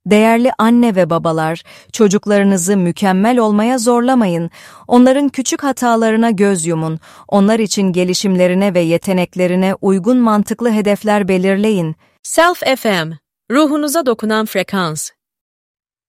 Değerli anne ve babalar, çocuklarınızı mükemmel olmaya zorlamayın. Onların küçük hatalarına göz yumun. Onlar için gelişimlerine ve yeteneklerine uygun mantıklı hedefler belirleyin. Self FM, ruhunuza dokunan frekans.